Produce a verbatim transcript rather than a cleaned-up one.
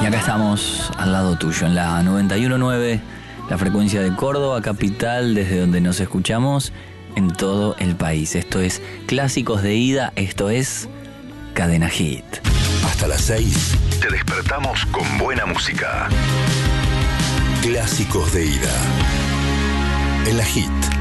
acá estamos al lado tuyo, en la noventa y uno punto nueve, la frecuencia de Córdoba, capital, desde donde nos escuchamos en todo el país. Esto es Clásicos de Ida, esto es Cadena Hit. Hasta las seis te despertamos con buena música. Clásicos de Ida en la Hit.